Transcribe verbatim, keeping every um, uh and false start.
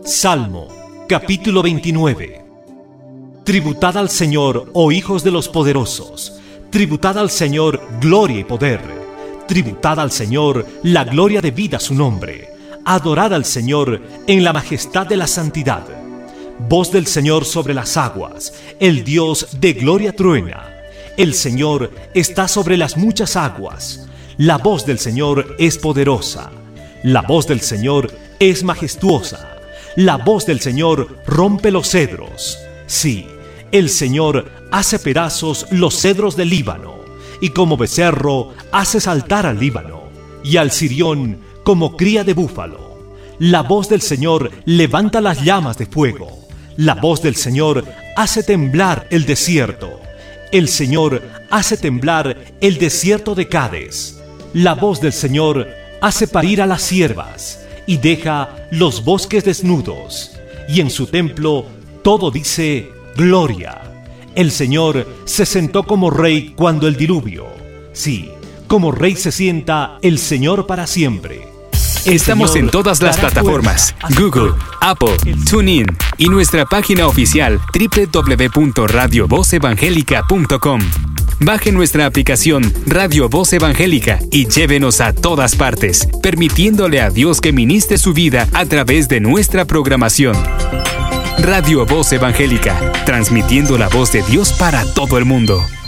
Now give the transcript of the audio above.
Salmo, capítulo veintinueve. Tributad al Señor, oh hijos de los poderosos, tributad al Señor gloria y poder, tributad al Señor la gloria debida a su nombre, adorad al Señor en la majestad de la santidad. Voz del Señor sobre las aguas, el Dios de gloria truena, el Señor está sobre las muchas aguas, la voz del Señor es poderosa, la voz del Señor es majestuosa. La voz del Señor rompe los cedros. Sí, el Señor hace pedazos los cedros del Líbano, y como becerro hace saltar al Líbano, y al Sirión como cría de búfalo. La voz del Señor levanta las llamas de fuego. La voz del Señor hace temblar el desierto. El Señor hace temblar el desierto de Cades. La voz del Señor hace parir a las ciervas y deja los bosques desnudos, y en su templo todo dice gloria. El Señor se sentó como rey cuando el diluvio. Sí, como rey se sienta el Señor para siempre. El Estamos Señor en todas las dará plataformas: fuerza a su Google, pueblo. Apple, TuneIn y nuestra página oficial doble u doble u doble u punto radio voz evangélica punto com. Baje nuestra aplicación Radio Voz Evangélica y llévenos a todas partes, permitiéndole a Dios que ministre su vida a través de nuestra programación. Radio Voz Evangélica, transmitiendo la voz de Dios para todo el mundo.